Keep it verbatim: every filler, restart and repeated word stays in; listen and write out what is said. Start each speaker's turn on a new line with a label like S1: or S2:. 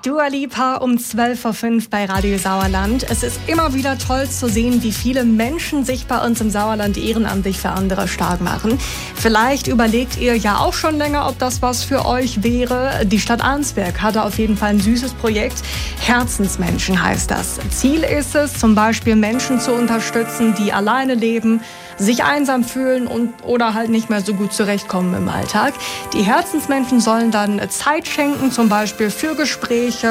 S1: Dua Lipa um zwölf Uhr fünf bei Radio Sauerland. Es ist immer wieder toll zu sehen, wie viele Menschen sich bei uns im Sauerland ehrenamtlich für andere stark machen. Vielleicht überlegt ihr ja auch schon länger, ob das was für euch wäre. Die Stadt Arnsberg hatte auf jeden Fall ein süßes Projekt. Herzensmenschen heißt das. Ziel ist es, zum Beispiel Menschen zu unterstützen, die alleine leben, sich einsam fühlen und oder halt nicht mehr so gut zurechtkommen im Alltag. Die Herzensmenschen sollen dann Zeit schenken, zum Beispiel für Gespräche